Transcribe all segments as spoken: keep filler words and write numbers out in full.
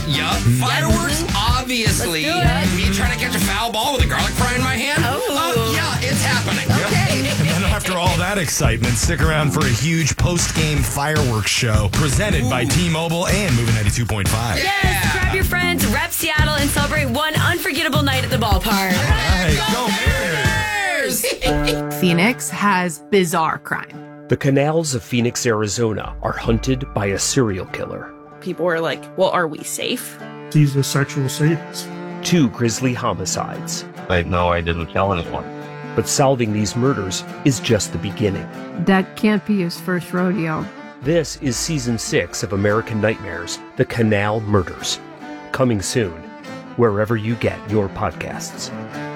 Yup. Fireworks, obviously. Me trying to catch a foul ball with a garlic fry in my hand? Oh. Uh, yeah, it's happening. Okay. And then after all that excitement, stick around for a huge post-game fireworks show presented Ooh. by T-Mobile and Moving ninety-two point five. Yeah. Yes, grab your friends, rep Seattle, and celebrate one unforgettable night at the ballpark. All right, go Bears! Phoenix has bizarre crime. The canals of Phoenix, Arizona are hunted by a serial killer. People were like, well, are we safe? He's a sexual sadist. Two grisly homicides. I know I didn't kill anyone. But solving these murders is just the beginning. That can't be his first rodeo. This is season six of American Nightmares, The Canal Murders. Coming soon, wherever you get your podcasts.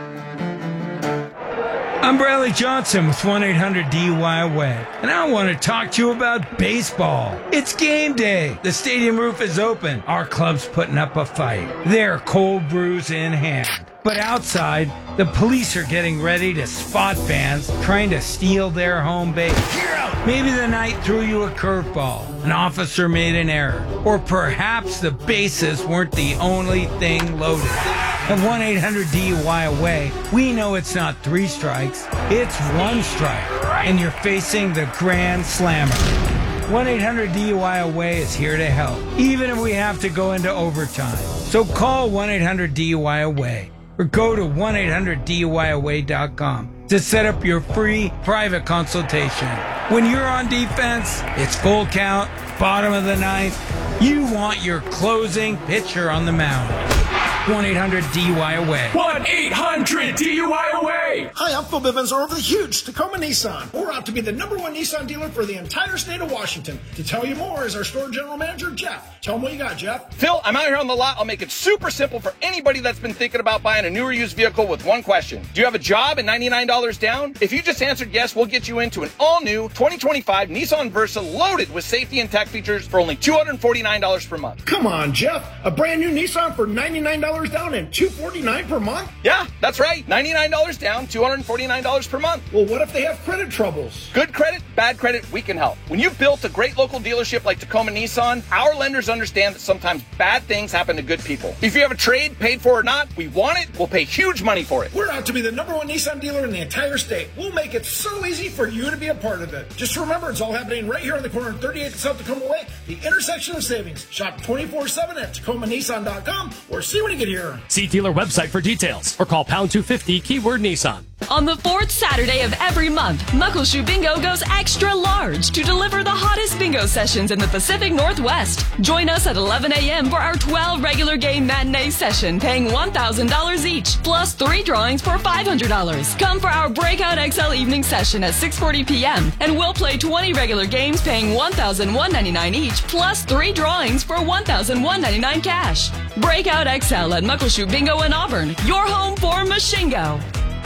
I'm Bradley Johnson with one eight hundred D U I away, and I want to talk to you about baseball. It's game day. The stadium roof is open. Our club's putting up a fight. They're cold brews in hand. But outside, the police are getting ready to spot fans trying to steal their home base. Maybe the night threw you a curveball, an officer made an error, or perhaps the bases weren't the only thing loaded. At one eight hundred D U I away, we know it's not three strikes, it's one strike, and you're facing the Grand Slammer. one eight hundred D U I away is here to help, even if we have to go into overtime. So call one eight hundred D U I away or go to one eight hundred D U I away dot com to set up your free private consultation. When you're on defense, it's full count, bottom of the ninth. You want your closing pitcher on the mound. one eight hundred D U I away. one eight hundred D U I away. Hi, I'm Phil Bivens over the huge Tacoma Nissan. We're out to be the number one Nissan dealer for the entire state of Washington. To tell you more is our store general manager, Jeff. Tell him what you got, Jeff. Phil, I'm out here on the lot. I'll make it super simple for anybody that's been thinking about buying a new or used vehicle with one question. Do you have a job and ninety-nine dollars down? If you just answered yes, we'll get you into an all-new twenty twenty-five Nissan Versa loaded with safety and tech features for only two hundred forty-nine dollars per month. Come on, Jeff. A brand new Nissan for ninety-nine dollars down and two hundred forty-nine dollars per month? Yeah, that's right. ninety-nine dollars down, two hundred forty-nine dollars per month. Well, what if they have credit troubles? Good credit, bad credit, we can help. When you've built a great local dealership like Tacoma Nissan, our lenders understand that sometimes bad things happen to good people. If you have a trade, paid for or not, we want it, we'll pay huge money for it. We're out to be the number one Nissan dealer in the entire state. We'll make it so easy for you to be a part of it. Just remember, it's all happening right here on the corner of thirty-eighth and South Tacoma Way, the intersection of savings. Shop twenty-four seven at Tacoma Nissan dot com or see when you get here. See dealer website for details or call pound two fifty keyword Nissan. On the fourth Saturday of every month, Muckleshoot Bingo goes extra large to deliver the hottest bingo sessions in the Pacific Northwest. Join us at eleven a.m. for our twelve regular game matinee session, paying one thousand dollars each, plus three drawings for five hundred dollars. Come for our Breakout X L evening session at six forty p.m. and we'll play twenty regular games paying one thousand one hundred ninety-nine dollars each, plus three drawings for one thousand one hundred ninety-nine dollars cash. Breakout X L at Muckleshoot Bingo in Auburn, your home for Machingo.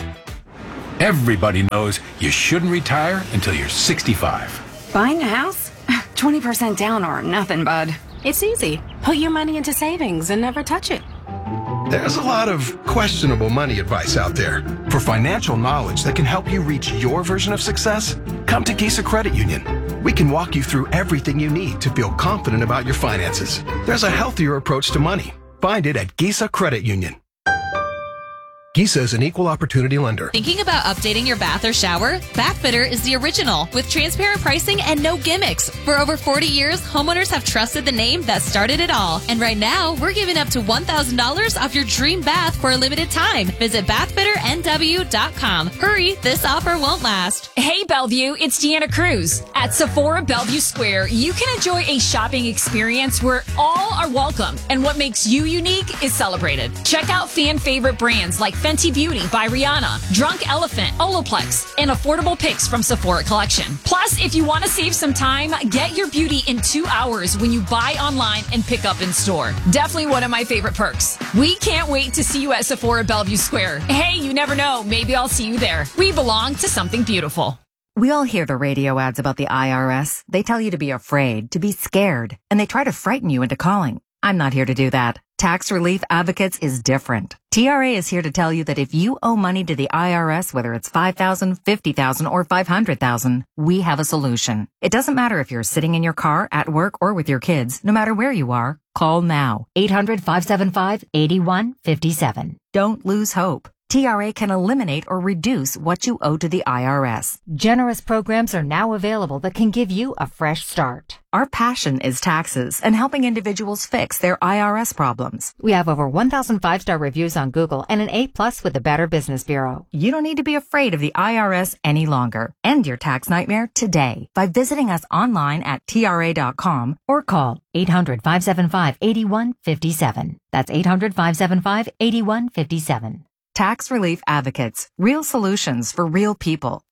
Everybody knows you shouldn't retire until you're sixty-five. Buying a house? twenty percent down or nothing, bud. It's easy. Put your money into savings and never touch it. There's a lot of questionable money advice out there. For financial knowledge that can help you reach your version of success, come to Gisa Credit Union. We can walk you through everything you need to feel confident about your finances. There's a healthier approach to money. Find it at Gisa Credit Union. Gisa is an equal opportunity lender. Thinking about updating your bath or shower? Bathfitter is the original, with transparent pricing and no gimmicks. For over forty years, homeowners have trusted the name that started it all. And right now, we're giving up to one thousand dollars off your dream bath for a limited time. Visit bathfitter N W dot com. Hurry, this offer won't last. Hey Bellevue, it's Deanna Cruz. At Sephora Bellevue Square, you can enjoy a shopping experience where all are welcome, and what makes you unique is celebrated. Check out fan favorite brands like Fenty Beauty by Rihanna, Drunk Elephant, Olaplex, and affordable picks from Sephora Collection. Plus, if you want to save some time, get your beauty in two hours when you buy online and pick up in store. Definitely one of my favorite perks. We can't wait to see you at Sephora Bellevue Square. Hey, you never know, maybe I'll see you there. We belong to something beautiful. We all hear the radio ads about the I R S. They tell you to be afraid, to be scared, and they try to frighten you into calling. I'm not here to do that. Tax Relief Advocates is different. T R A is here to tell you that if you owe money to the I R S, whether it's five thousand dollars, fifty thousand dollars, or five hundred thousand dollars, we have a solution. It doesn't matter if you're sitting in your car, at work, or with your kids. No matter where you are, call now. eight hundred, five seven five, eight one five seven. Don't lose hope. T R A can eliminate or reduce what you owe to the I R S. Generous programs are now available that can give you a fresh start. Our passion is taxes and helping individuals fix their I R S problems. We have over one thousand five-star reviews on Google and an A plus with the Better Business Bureau. You don't need to be afraid of the I R S any longer. End your tax nightmare today by visiting us online at T R A dot com or call eight hundred, five seven five, eight one five seven. That's eight hundred, five seven five, eight one five seven. Tax Relief Advocates. Real solutions for real people.